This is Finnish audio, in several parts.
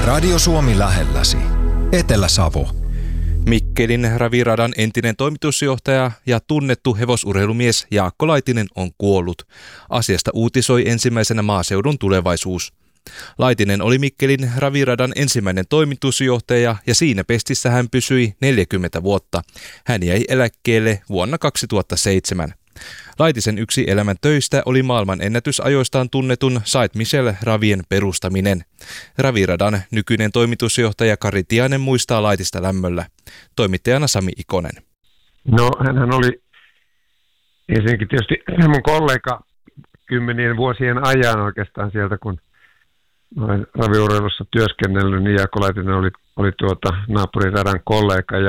Radio Suomi lähelläsi. Etelä-Savo. Mikkelin raviradan entinen toimitusjohtaja ja tunnettu hevosurheilumies Jaakko Laitinen on kuollut. Asiasta uutisoi ensimmäisenä Maaseudun Tulevaisuus. Laitinen oli Mikkelin raviradan ensimmäinen toimitusjohtaja ja siinä pestissä hän pysyi 40 vuotta. Hän jäi eläkkeelle vuonna 2007. Laitisen yksi elämän töistä oli maailman ennätysajoistaan tunnetun Saint-Michel-ravien perustaminen. Raviradan nykyinen toimitusjohtaja Kari Tiainen muistaa Laitista lämmöllä. Toimittajana Sami Ikonen. No, hänhän oli ensinnäkin tietysti mun kollega kymmenien vuosien ajan oikeastaan sieltä, kun olen raviurheilussa työskennellyt, niin Jaakko Laitinen oli naapuriradan kollega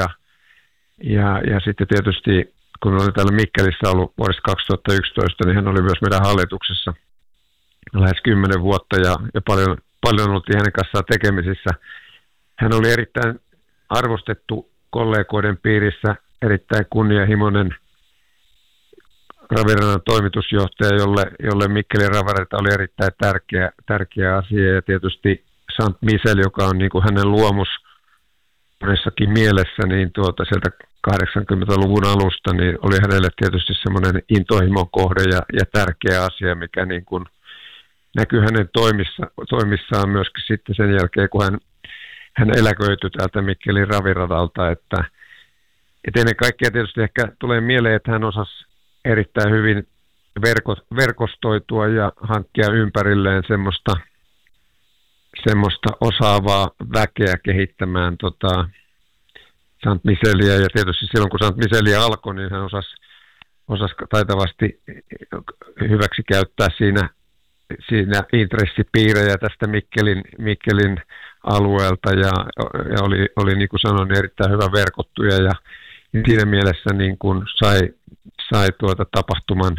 ja sitten tietysti kun olin täällä Mikkelissä ollut vuodesta 2011, niin hän oli myös meidän hallituksessa lähes 10 vuotta ja paljon oltiin hänen kanssaan tekemisissä. Hän oli erittäin arvostettu kollegoiden piirissä, erittäin kunnianhimoinen raviradan toimitusjohtaja, jolle Mikkelin ravirata oli erittäin tärkeä asia. Ja tietysti Saint-Michel, joka on niin kuin hänen luomus monessakin mielessä, niin sieltä 80-luvun alusta niin oli hänelle tietysti semmoinen intohimon kohde ja tärkeä asia, mikä niin kuin näkyy hänen toimissaan myöskin sitten sen jälkeen, kun hän eläköityi täältä Mikkelin raviradalta. Että ennen kaikkea tietysti ehkä tulee mieleen, että hän osasi erittäin hyvin verkostoitua ja hankkia ympärilleen semmoista osaavaa väkeä kehittämään Saint-Michelia, ja tietysti silloin kun Saint-Michelia alkoi, niin hän osasi taitavasti hyväksi käyttää siinä intressipiirejä tästä Mikkelin alueelta ja oli niin kuin sanoin erittäin hyvä verkottuja ja siinä mielessä niin kuin sai tapahtuman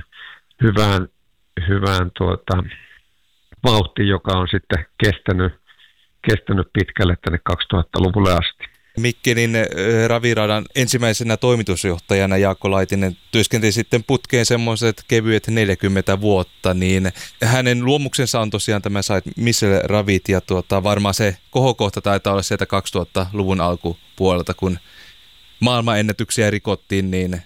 hyvään vauhtiin, joka on sitten kestänyt pitkälle tänne 2000-luvulle asti. Mikkelin raviradan ensimmäisenä toimitusjohtajana Jaakko Laitinen työskenteli sitten putkeen semmoiset kevyet 40 vuotta, niin hänen luomuksensa on tosiaan tämä Saint-Michel-ravit ja varmaan se kohokohta taitaa olla sieltä 2000-luvun alkupuolelta, kun maailmanennätyksiä rikottiin, niin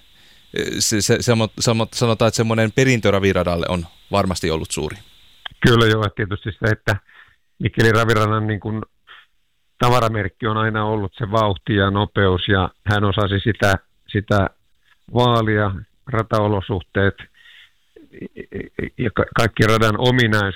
sanotaan, että semmoinen perintö raviradalle on varmasti ollut suuri. Kyllä joo, tietysti se, että Mikkelin raviradan niin kuin tavaramerkki on aina ollut se vauhti ja nopeus, ja hän osasi sitä vaalia, rataolosuhteet ja kaikki radan ominaisuudet.